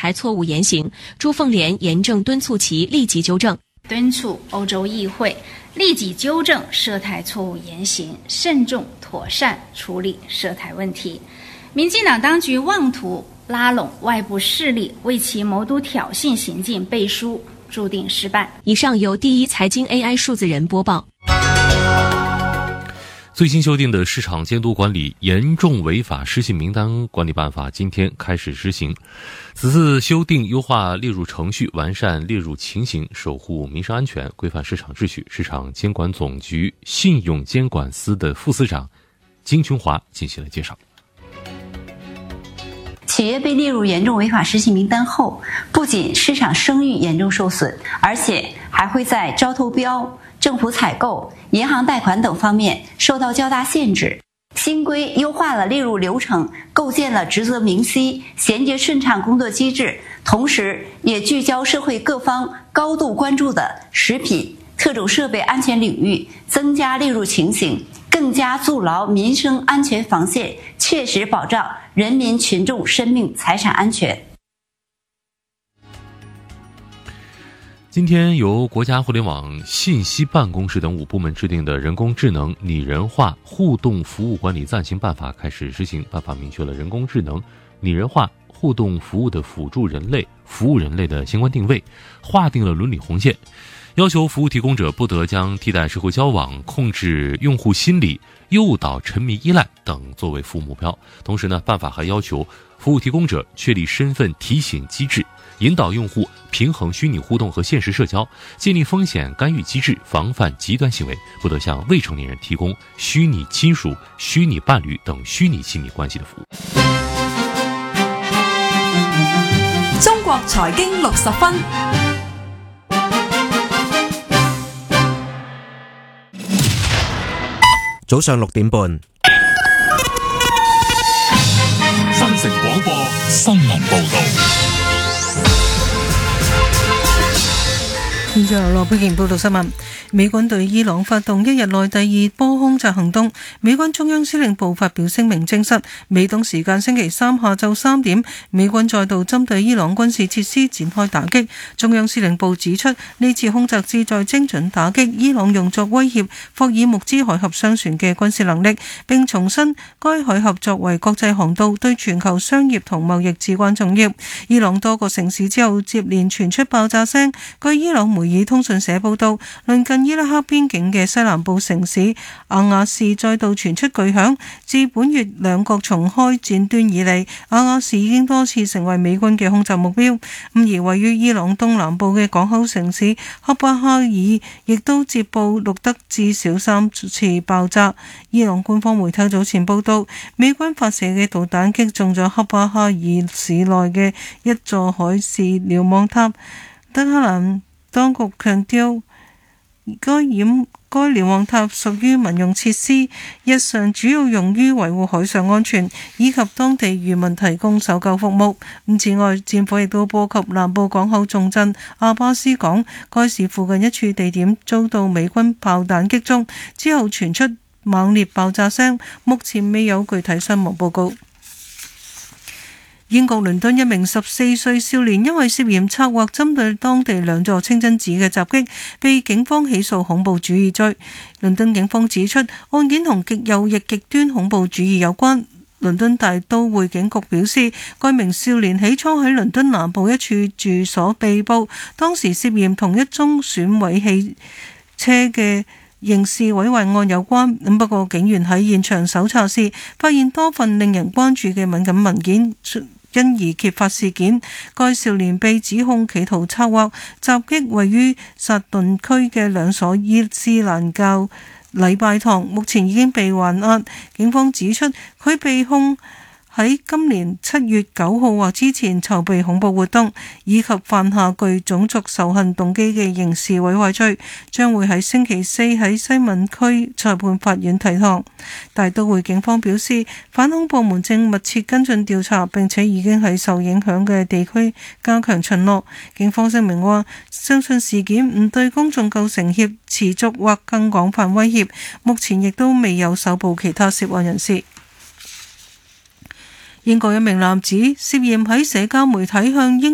台错誤言行，朱鳳蓮嚴正敦促其立即糾正， 敦促歐洲議會立即糾正涉台錯誤言行，慎重妥善處理涉台問題。民進黨當局妄圖拉攏外部勢力，為其謀獨挑釁行徑背書，注定失敗。 以上由第一財經 AI 數字人播報。 最新修訂的市場監督管理嚴重違法失信名單管理辦法今天開始施行。此次修訂優化列入程序，完善列入情形，守護民生安全，規範市場秩序。市場監管總局信用監管司的副司長金瓊華進行了介紹。 企業被列入嚴重違法失信名單後，不僅市場聲譽嚴重受損，而且還會在招投標、政府採購、銀行貸款等方面受到較大限制。新規優化了列入流程，構建了職責明晰、銜接順暢工作機制，同時也聚焦社會各方高度關注的食品、特種設備安全領域，增加列入情形，更加築牢民生安全防線，切實保障人民群眾生命財產安全。 今天由國家互聯網信息辦公室等5部門制定的人工智能擬人化互動服務管理暫行辦法開始施行。辦法明確了人工智能擬人化互動服務的輔助人類、服務人類的相關定位，劃定了倫理紅線，要求服務提供者不得將替代社會交往、控制用戶心理、誘導沉迷依賴等作為服務目標。同時呢，辦法還要求服務提供者確立身份提醒機制，引導用戶平衡虛擬互動和現實社交，建立風險干預機制，防範極端行為，不得向未成年人提供虛擬親屬、虛擬伴侶等虛擬親密關係的服務。 中國財經60分， 早上6點半， 新城廣播新聞報道。 現在由羅佩瓊報道新聞。美軍對伊朗發動一日內第2波空襲行動。美軍中央司令部發表聲明證實，美東時間星期三下晝3點，美軍再度針對伊朗軍事設施展開打擊。中央司令部指出，呢次空襲旨在精準打擊伊朗用作威脅霍爾木茲海峽商船嘅軍事能力，並重申該海峽作為國際航道，對全球商業同貿易至關重要。伊朗多個城市之後接連傳出爆炸聲。據伊朗梅爾通訊社報道，鄰近伊拉克邊境嘅西南部城市阿瓦士再度傳出巨響。自本月兩國重開戰端以嚟，阿瓦士已經多次成為美軍嘅空襲目標。而位於伊朗東南部嘅港口城市喀巴哈爾亦都接報錄得至少3次爆炸。伊朗官方媒體早前報道，美軍發射嘅導彈擊中咗喀巴哈爾市內嘅一座海事瞭望塔。德黑蘭當局強調，該瞭望塔屬於民用設施，日常主要用於維護海上安全以及當地漁民提供搜救服務。此外，戰火亦都波及南部港口重鎮阿巴斯港，該市附近一處地點遭到美軍炮彈擊中，之後傳出猛烈爆炸聲，目前未有具體傷亡報告。英國倫敦一名14歲少年因為涉嫌策劃針對當地2座清真寺嘅襲擊，被警方起訴恐怖主義罪。倫敦警方指出，案件同極右翼極端恐怖主義有關。倫敦大都會警局表示，該名少年起初喺倫敦南部一處住所被捕，當時涉嫌同一宗損毀汽車嘅刑事毀壞案有關。不過警員喺現場搜查時，發現多份令人關注嘅敏感文件，因而揭發事件。該少年被指控企圖策劃襲擊位於薩頓區嘅2所伊斯蘭教禮拜堂，目前已經被還押。警方指出，佢被控喺今年7月9號或之前籌備恐怖活動，以及犯下具種族仇恨動機嘅刑事毀壞罪，將會喺星期4喺西敏區裁判法院提堂。大都會警方表示，反恐部門正密切跟進調查，並且已經喺受影響嘅地區加強巡邏。警方聲明話，相信事件唔對公眾構成持續或更廣泛威脅，目前亦都未有搜捕其他涉案人士。英國一名男子涉嫌喺社交媒體向英